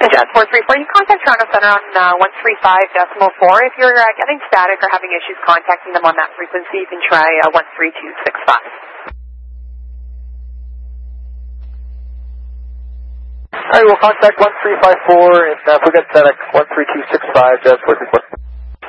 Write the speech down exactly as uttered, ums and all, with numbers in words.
Jazz four three four, you contact Toronto Center on uh, one three five decimal four. If you're uh, getting static or having issues contacting them on that frequency, you can try uh, one three two six five. All right, we'll contact one three five four, and uh, if we get static, one three two six five, Jazz four three four.